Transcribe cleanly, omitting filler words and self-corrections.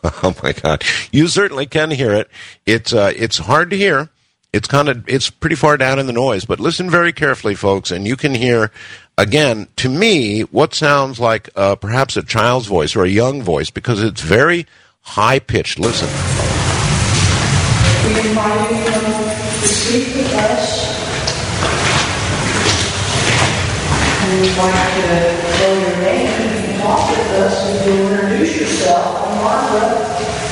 Oh my God! You certainly can hear it. It's hard to hear. It's pretty far down in the noise. But listen very carefully, folks, and you can hear again. To me, what sounds like perhaps a child's voice or a young voice because it's very high pitched. Listen. We invite you to speak with us. And we want you to know your name and you can talk with us and you'll introduce yourself. I'm Martha.